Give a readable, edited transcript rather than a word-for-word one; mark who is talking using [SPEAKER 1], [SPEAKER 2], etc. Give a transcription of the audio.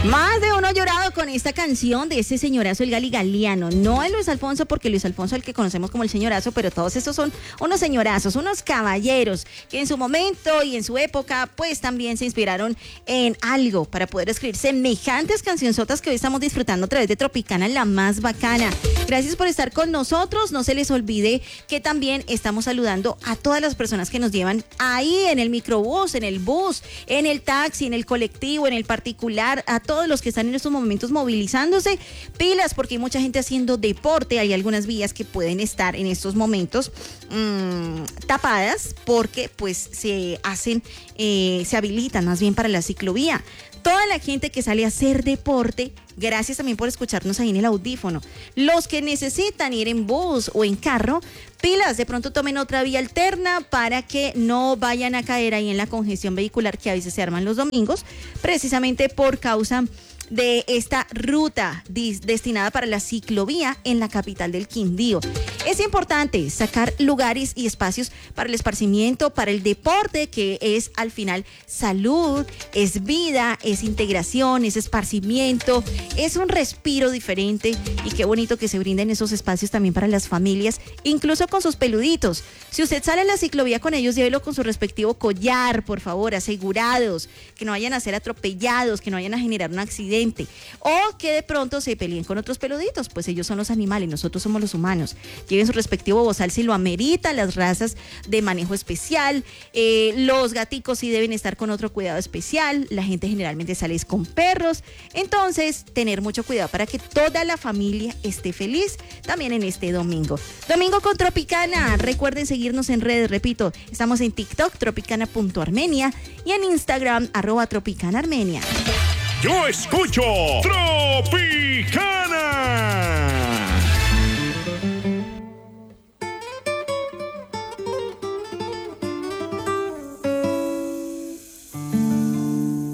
[SPEAKER 1] Más de uno ha llorado con esta canción de ese señorazo, el Gali Galiano. No el Luis Alfonso, porque Luis Alfonso es el que conocemos como el señorazo, pero todos estos son unos señorazos, unos caballeros que en su momento y en su época pues también se inspiraron en algo para poder escribir semejantes cancionzotas que hoy estamos disfrutando a través de Tropicana, la más bacana. Gracias por estar con nosotros. No se les olvide que también estamos saludando a todas las personas que nos llevan ahí en el microbús, en el bus, en el taxi, en el colectivo, en el particular, a todos los que están en estos momentos movilizándose. Pilas, porque hay mucha gente haciendo deporte. Hay algunas vías que pueden estar en estos momentos tapadas porque pues se habilitan más bien para la ciclovía. Toda la gente que sale a hacer deporte, gracias también por escucharnos ahí en el audífono. Los que necesitan ir en bus o en carro, pilas, de pronto tomen otra vía alterna para que no vayan a caer ahí en la congestión vehicular que a veces se arman los domingos, precisamente por causa de esta ruta destinada para la ciclovía en la capital del Quindío. Es importante sacar lugares y espacios para el esparcimiento, para el deporte, que es al final salud, es vida, es integración, es esparcimiento, es un respiro diferente, y qué bonito que se brinden esos espacios también para las familias, incluso con sus peluditos. Si usted sale a la ciclovía con ellos, llévelo con su respectivo collar, por favor, asegurados, que no vayan a ser atropellados, que no vayan a generar un accidente, o que de pronto se peleen con otros peluditos, pues ellos son los animales, nosotros somos los humanos. Lleven su respectivo bozal si lo amerita, las razas de manejo especial, los gaticos sí deben estar con otro cuidado especial, la gente generalmente sale con perros, entonces tener mucho cuidado para que toda la familia esté feliz también en este domingo. Domingo con Tropicana. Recuerden seguirnos en redes, repito, estamos en TikTok, tropicana.armenia, y en Instagram, @tropicanaarmenia.
[SPEAKER 2] Yo escucho Tropicana.